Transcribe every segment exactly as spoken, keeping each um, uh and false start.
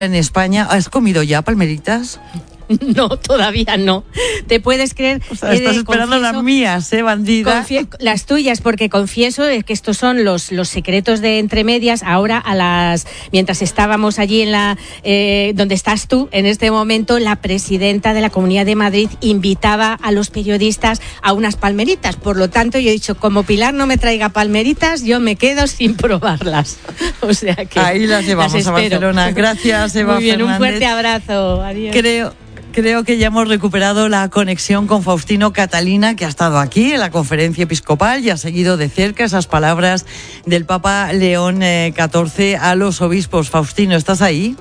en España. ¿Has comido ya palmeritas? No, todavía no. ¿Te puedes creer? O sea, estás de, esperando confieso, las mías, ¿eh, bandida? Confie- las tuyas, porque confieso que estos son los, los secretos de entre medias. Ahora, a las mientras estábamos allí en la eh, donde estás tú, en este momento, la presidenta de la Comunidad de Madrid invitaba a los periodistas a unas palmeritas. Por lo tanto, yo he dicho, como Pilar no me traiga palmeritas, yo me quedo sin probarlas. O sea que ahí las llevamos las a Barcelona. Gracias, Eva Muy bien, Fernández. un fuerte abrazo. Adiós. Creo... Creo que ya hemos recuperado la conexión con Faustino Catalina, que ha estado aquí en la conferencia episcopal y ha seguido de cerca esas palabras del Papa León catorce a los obispos. Faustino, ¿estás ahí?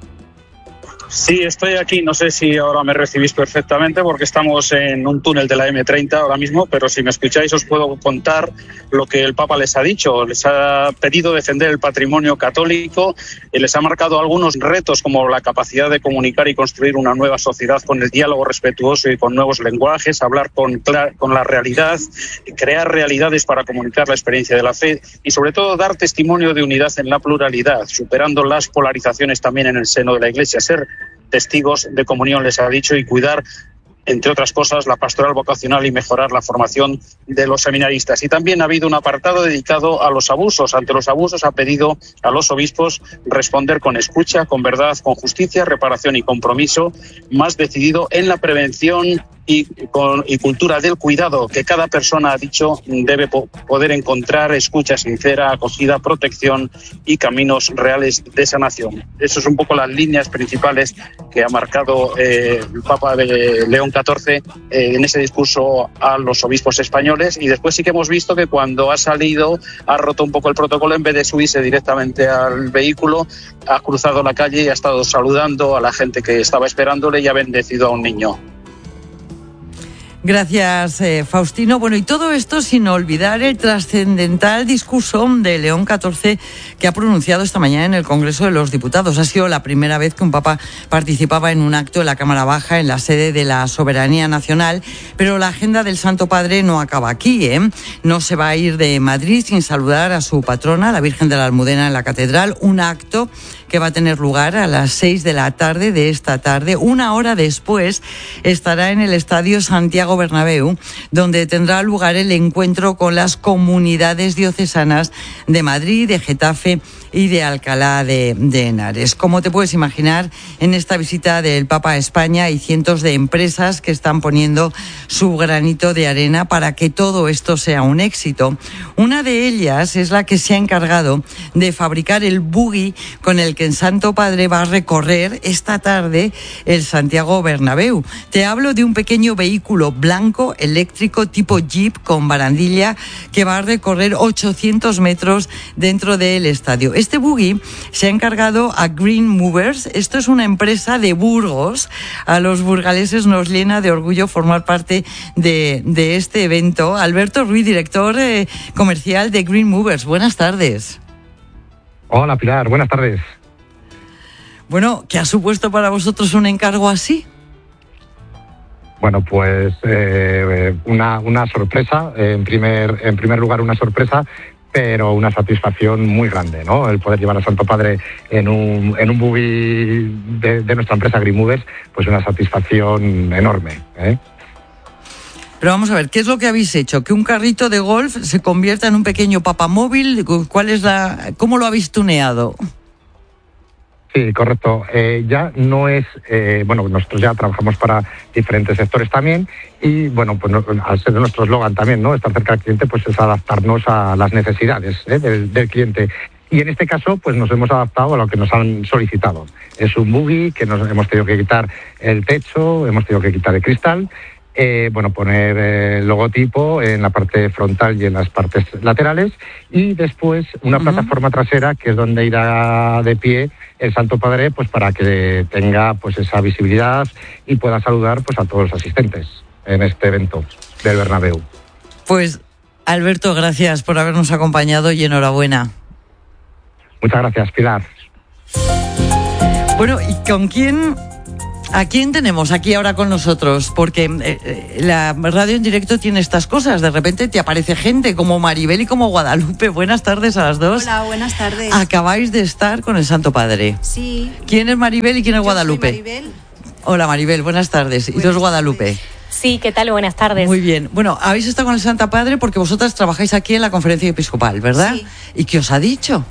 Sí, estoy aquí. No sé si ahora me recibís perfectamente porque estamos en un túnel de la eme treinta ahora mismo, pero si me escucháis os puedo contar lo que el Papa les ha dicho. Les ha pedido defender el patrimonio católico y les ha marcado algunos retos como la capacidad de comunicar y construir una nueva sociedad con el diálogo respetuoso y con nuevos lenguajes, hablar con, con la realidad, crear realidades para comunicar la experiencia de la fe y sobre todo dar testimonio de unidad en la pluralidad, superando las polarizaciones también en el seno de la Iglesia, ser testigos de comunión, les ha dicho, y cuidar, entre otras cosas, la pastoral vocacional y mejorar la formación de los seminaristas. Y también ha habido un apartado dedicado a los abusos. Ante los abusos ha pedido a los obispos responder con escucha, con verdad, con justicia, reparación y compromiso, más decidido en la prevención y, con, y cultura del cuidado, que cada persona, ha dicho, debe po- poder encontrar escucha sincera, acogida, protección y caminos reales de sanación. Esas son un poco las líneas principales que ha marcado eh, el Papa de León catorce eh, en ese discurso a los obispos españoles. Y después sí que hemos visto que cuando ha salido ha roto un poco el protocolo. En vez de subirse directamente al vehículo, ha cruzado la calle y ha estado saludando a la gente que estaba esperándole y ha bendecido a un niño. Gracias, eh, Faustino. Bueno, y todo esto sin olvidar el trascendental discurso de León catorce que ha pronunciado esta mañana en el Congreso de los Diputados. Ha sido la primera vez que un papa participaba en un acto en la Cámara Baja, en la sede de la Soberanía Nacional, pero la agenda del Santo Padre no acaba aquí, ¿eh? No se va a ir de Madrid sin saludar a su patrona, la Virgen de la Almudena, en la Catedral, un acto que va a tener lugar a las seis de la tarde de esta tarde. Una hora después estará en el Estadio Santiago Bernabéu, donde tendrá lugar el encuentro con las comunidades diocesanas de Madrid, de Getafe y de Alcalá de, de Henares. Como te puedes imaginar, en esta visita del Papa a España hay cientos de empresas que están poniendo su granito de arena para que todo esto sea un éxito. Una de ellas es la que se ha encargado de fabricar el buggy con el que el Santo Padre va a recorrer esta tarde el Santiago Bernabéu. Te hablo de un pequeño vehículo blanco eléctrico tipo Jeep con barandilla que va a recorrer ochocientos metros dentro del estadio. Este buggy se ha encargado a Green Movers. Esto es una empresa de Burgos. A los burgaleses nos llena de orgullo formar parte de, de este evento. Alberto Ruiz, director eh, comercial de Green Movers. Buenas tardes. Hola, Pilar. Buenas tardes. Bueno, ¿qué ha supuesto para vosotros un encargo así? Bueno, pues eh, una, una sorpresa, en primer, en primer lugar una sorpresa, pero una satisfacción muy grande, ¿no? El poder llevar a Santo Padre en un, en un buggy de, de nuestra empresa Green Movers, pues una satisfacción enorme, ¿eh? Pero vamos a ver, ¿qué es lo que habéis hecho? ¿Que un carrito de golf se convierta en un pequeño papamóvil? ¿Cuál es la, cómo lo habéis tuneado? Sí, correcto. Eh, ya no es, eh, bueno, nosotros ya trabajamos para diferentes sectores también y, bueno, pues no, al ser nuestro eslogan también, ¿no? Estar cerca del cliente, pues es adaptarnos a las necesidades ¿eh? del, del cliente. Y en este caso, pues nos hemos adaptado a lo que nos han solicitado. Es un buggy que nos hemos tenido que quitar el techo, hemos tenido que quitar el cristal. Eh, bueno, poner el logotipo en la parte frontal y en las partes laterales y después una uh-huh. plataforma trasera que es donde irá de pie el Santo Padre, pues para que tenga pues esa visibilidad y pueda saludar pues a todos los asistentes en este evento del Bernabéu. Pues Alberto, gracias por habernos acompañado y enhorabuena. Muchas gracias, Pilar. Bueno, ¿y con quién ¿A quién tenemos aquí ahora con nosotros? Porque eh, la radio en directo tiene estas cosas. De repente te aparece gente como Maribel y como Guadalupe. Buenas tardes a las dos. Hola, buenas tardes. Acabáis de estar con el Santo Padre. Sí. ¿Quién es Maribel y quién es Yo Guadalupe? soy Maribel. Hola Maribel, buenas tardes. Buenas y tú eres Guadalupe. tardes. Sí, ¿qué tal? Buenas tardes. Muy bien. Bueno, habéis estado con el Santo Padre porque vosotras trabajáis aquí en la Conferencia Episcopal, ¿verdad? Sí. ¿Y qué os ha dicho?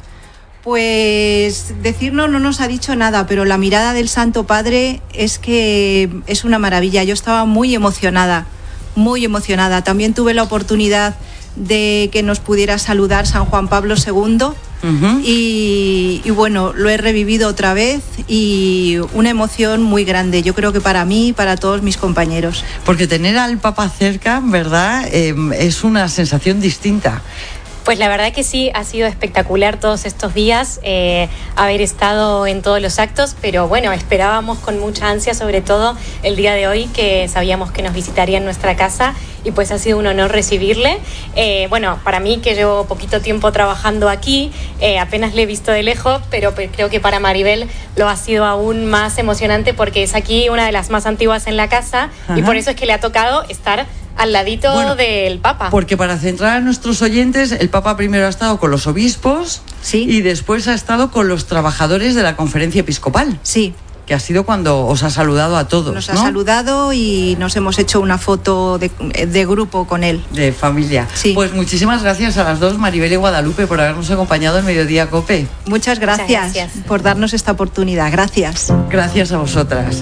Pues decirnos no nos ha dicho nada, pero la mirada del Santo Padre es que es una maravilla. Yo estaba muy emocionada, muy emocionada. También tuve la oportunidad de que nos pudiera saludar San Juan Pablo segundo. Uh-huh. y, y bueno, lo he revivido otra vez y una emoción muy grande, yo creo que para mí y para todos mis compañeros. Porque tener al Papa cerca, ¿verdad? Eh, es una sensación distinta. Pues la verdad que sí, ha sido espectacular todos estos días eh, haber estado en todos los actos, pero bueno, esperábamos con mucha ansia, sobre todo el día de hoy, que sabíamos que nos visitaría en nuestra casa y pues ha sido un honor recibirle. Eh, bueno, para mí, que llevo poquito tiempo trabajando aquí, eh, apenas le he visto de lejos, pero pues creo que para Maribel lo ha sido aún más emocionante porque es aquí una de las más antiguas en la casa. Ajá. Y por eso es que le ha tocado estar al ladito bueno, del Papa. Porque para centrar a nuestros oyentes, el Papa primero ha estado con los obispos, sí, y después ha estado con los trabajadores de la Conferencia Episcopal. Sí. Que ha sido cuando os ha saludado a todos, Nos ¿no? ha saludado y nos hemos hecho una foto de, de grupo con él. De familia. Sí. Pues muchísimas gracias a las dos, Maribel y Guadalupe, por habernos acompañado en Mediodía COPE. Muchas gracias, Muchas gracias por darnos esta oportunidad. Gracias. Gracias a vosotras.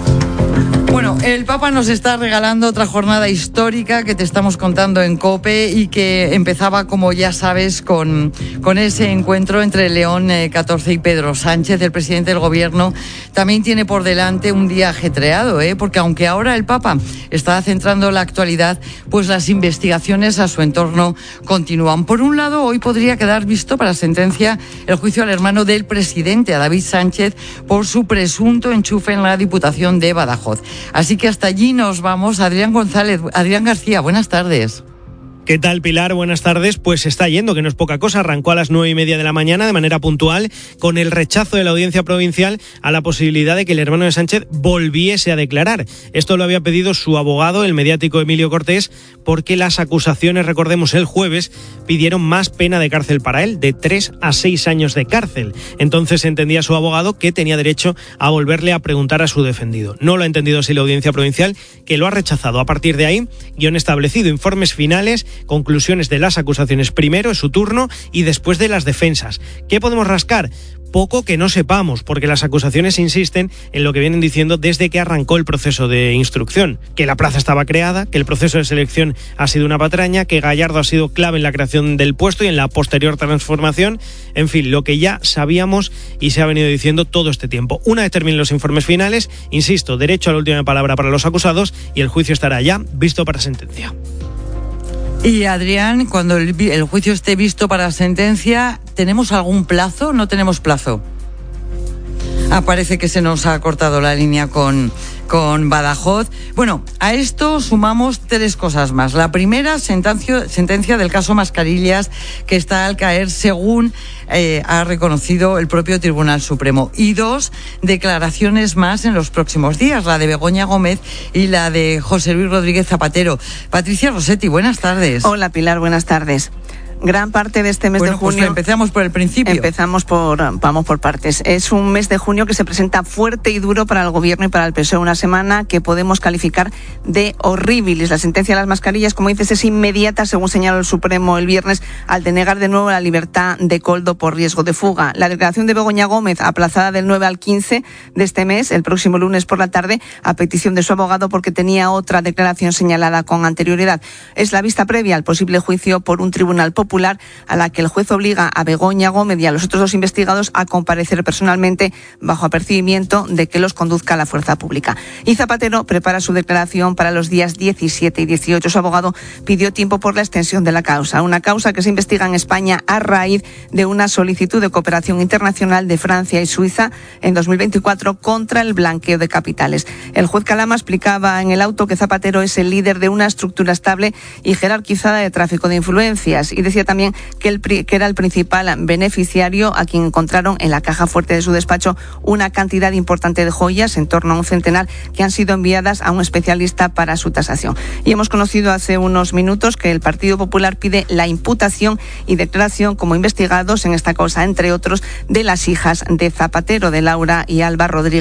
Bueno, el Papa nos está regalando otra jornada histórica que te estamos contando en COPE y que empezaba, como ya sabes, con, con ese encuentro entre León catorce y Pedro Sánchez, el presidente del gobierno. También tiene por delante un día ajetreado, ¿eh? Porque aunque ahora el Papa está centrando la actualidad, pues las investigaciones a su entorno continúan. Por un lado, hoy podría quedar visto para sentencia el juicio al hermano del presidente, a David Sánchez, por su presunto enchufe en la Diputación de Badajoz. Así que hasta allí nos vamos. Adrián González, Adrián García, buenas tardes. ¿Qué tal, Pilar? Buenas tardes. Pues está yendo, que no es poca cosa. Arrancó a las nueve y media de la mañana de manera puntual con el rechazo de la Audiencia Provincial a la posibilidad de que el hermano de Sánchez volviese a declarar. Esto lo había pedido su abogado, el mediático Emilio Cortés, porque las acusaciones, recordemos, el jueves pidieron más pena de cárcel para él, de tres a seis años de cárcel. Entonces entendía su abogado que tenía derecho a volverle a preguntar a su defendido. No lo ha entendido así la Audiencia Provincial, que lo ha rechazado. A partir de ahí, guión establecido, informes finales, conclusiones de las acusaciones primero, es su turno, y después de las defensas. ¿Qué podemos rascar? Poco que no sepamos, porque las acusaciones insisten en lo que vienen diciendo desde que arrancó el proceso de instrucción. Que la plaza estaba creada, que el proceso de selección ha sido una patraña, que Gallardo ha sido clave en la creación del puesto y en la posterior transformación. En fin, lo que ya sabíamos y se ha venido diciendo todo este tiempo. Una vez terminen los informes finales, insisto, derecho a la última palabra para los acusados y el juicio estará ya visto para sentencia. Y Adrián, cuando el, el juicio esté visto para sentencia, ¿tenemos algún plazo? ¿No tenemos plazo? Ah, parece que se nos ha cortado la línea con, con Badajoz. Bueno, a esto sumamos tres cosas más. La primera, sentencia, sentencia del caso Mascarillas, que está al caer según eh, ha reconocido el propio Tribunal Supremo. Y dos, declaraciones más en los próximos días, la de Begoña Gómez y la de José Luis Rodríguez Zapatero. Patricia Rossetti, buenas tardes. Hola Pilar, buenas tardes. Gran parte de este mes bueno, de junio. Pues empezamos por el principio. Empezamos por, vamos por partes. Es un mes de junio que se presenta fuerte y duro para el gobierno y para el P S O E. Una semana que podemos calificar de horribilis. La sentencia de las mascarillas, como dices, es inmediata, según señaló el Supremo el viernes, al denegar de nuevo la libertad de Koldo por riesgo de fuga. La declaración de Begoña Gómez, aplazada del nueve al quince de este mes, el próximo lunes por la tarde, a petición de su abogado porque tenía otra declaración señalada con anterioridad. Es la vista previa al posible juicio por un tribunal popular a la que el juez obliga a Begoña Gómez y a los otros dos investigados a comparecer personalmente bajo apercibimiento de que los conduzca a la fuerza pública. Y Zapatero prepara su declaración para los días diecisiete y dieciocho. Su abogado pidió tiempo por la extensión de la causa, una causa que se investiga en España a raíz de una solicitud de cooperación internacional de Francia y Suiza en dos mil veinticuatro contra el blanqueo de capitales. El juez Calama explicaba en el auto que Zapatero es el líder de una estructura estable y jerarquizada de tráfico de influencias y decía decía también que, el, que era el principal beneficiario, a quien encontraron en la caja fuerte de su despacho una cantidad importante de joyas, en torno a un centenar, que han sido enviadas a un especialista para su tasación. Y hemos conocido hace unos minutos que el Partido Popular pide la imputación y declaración como investigados en esta causa, entre otros, de las hijas de Zapatero, de Laura y Alba Rodríguez.